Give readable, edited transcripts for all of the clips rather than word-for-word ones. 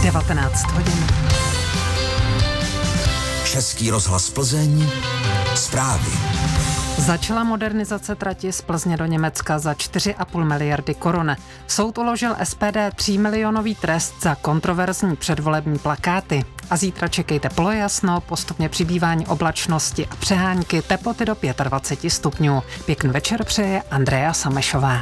19 hodin. Český rozhlas Plzeň. Zprávy. Začala modernizace trati z Plzně do Německa za 4,5 miliardy korun. Soud uložil SPD 3 milionový trest za kontroverzní předvolební plakáty. A zítra čekejte polojasno, postupně přibývání oblačnosti a přehánky, teploty do 25 stupňů. Pěkný večer přeje Andrea Samešová.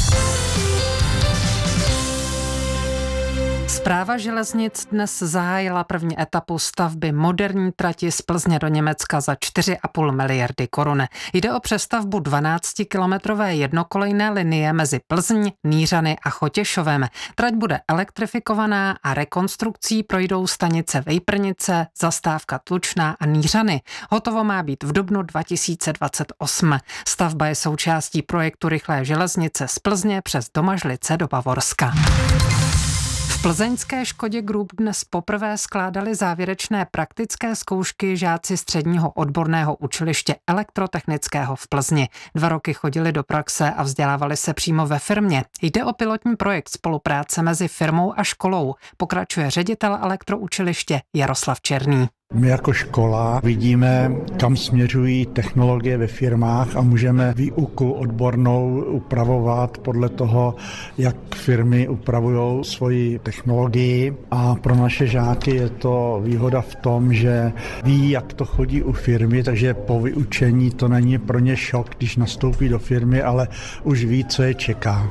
Správa železnic dnes zahájila první etapu stavby moderní trati z Plzně do Německa za 4,5 miliardy korun. Jde o přestavbu 12-kilometrové jednokolejné linie mezi Plzň, Nířany a Chotěšovem. Trať bude elektrifikovaná a rekonstrukcí projdou stanice Vejprnice, zastávka Tlučná a Nířany. Hotovo má být v dubnu 2028. Stavba je součástí projektu rychlé železnice z Plzně přes Domažlice do Bavorska. V plzeňské Škodě Group dnes poprvé skládali závěrečné praktické zkoušky žáci středního odborného učiliště elektrotechnického v Plzni. 2 roky chodili do praxe a vzdělávali se přímo ve firmě. Jde o pilotní projekt spolupráce mezi firmou a školou, pokračuje ředitel elektroučiliště Jaroslav Černý. My jako škola vidíme, kam směřují technologie ve firmách a můžeme výuku odbornou upravovat podle toho, jak firmy upravují svoji technologii. A pro naše žáky je to výhoda v tom, že ví, jak to chodí u firmy, takže po vyučení to není pro ně šok, když nastoupí do firmy, ale už ví, co je čeká.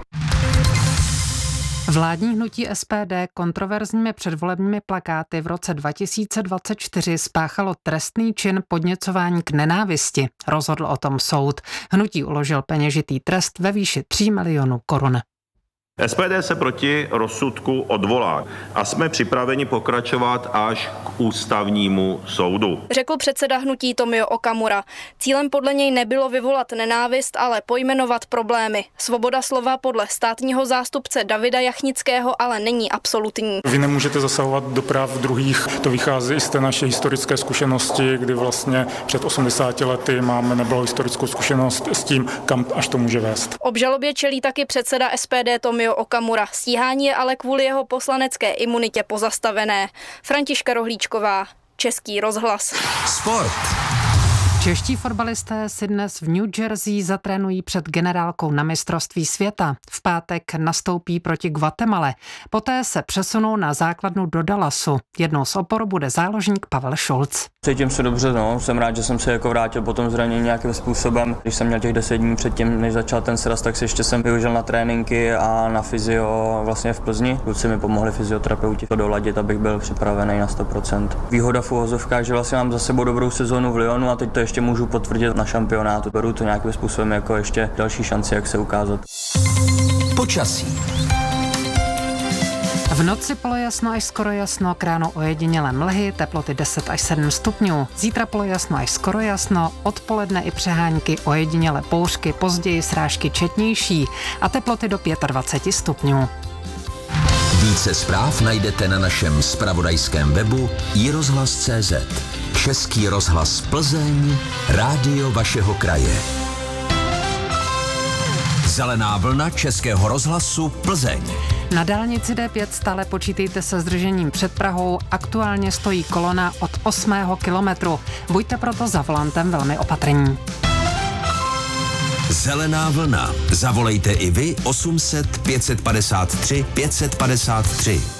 Vládní hnutí SPD kontroverzními předvolebními plakáty v roce 2024 spáchalo trestný čin podněcování k nenávisti. Rozhodl o tom soud. Hnutí uložil peněžitý trest ve výši 3 milionů korun. SPD se proti rozsudku odvolá a jsme připraveni pokračovat až k ústavnímu soudu, řekl předseda hnutí Tomio Okamura. Cílem podle něj nebylo vyvolat nenávist, ale pojmenovat problémy. Svoboda slova podle státního zástupce Davida Jachnického ale není absolutní. Vy nemůžete zasahovat do práv druhých, to vychází z té naší historické zkušenosti, kdy vlastně před 80 lety máme nebylo historickou zkušenost s tím, kam až to může vést. Obžalobě čelí taky předseda SPD Tomio Okamura. Stíhání je ale kvůli jeho poslanecké imunitě pozastavené. Františka Rohlíčková, Český rozhlas. Sport. Čeští fotbalisté si dnes v New Jersey zatrénují před generálkou na mistrovství světa. V pátek nastoupí proti Guatemale. Poté se přesunou na základnu do Dallasu. Jednou z opor bude záložník Pavel Šulc. Cítím se dobře, jsem rád, že jsem se vrátil po tom zranění nějakým způsobem. Když jsem měl těch 10 dní předtím, než začal ten sraz, tak si ještě jsem využil na tréninky a na fyzio vlastně v Plzni. Kluci mi pomohli fyzioterapeuti to doladit, abych byl připravený na 100%. Výhoda v uvozovkách, že vlastně mám za sebou dobrou sezónu v Lyonu a teď to ještě můžu potvrdit na šampionátu. Beru to nějakým způsobem jako ještě další šanci, jak se ukázat. Počasí. V noci polojasno až skoro jasno, k ránu ojedinělé mlhy, teploty 10 až 7 stupňů. Zítra polojasno až skoro jasno, odpoledne i přehánky, ojedinělé bouřky, později srážky četnější a teploty do 25 stupňů. Více zpráv najdete na našem zpravodajském webu iRozhlas.cz. Český rozhlas Plzeň, rádio vašeho kraje. Zelená vlna Českého rozhlasu Plzeň. Na dálnici D5 stále počítejte se zdržením před Prahou. Aktuálně stojí kolona od 8. kilometru. Buďte proto za volantem velmi opatrní. Zelená vlna. Zavolejte i vy 800 553 553.